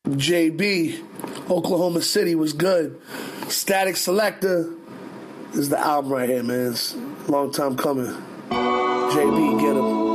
JB, Oklahoma City was good. Static Selector is the album right here, man. It's a long time coming. JB, get him.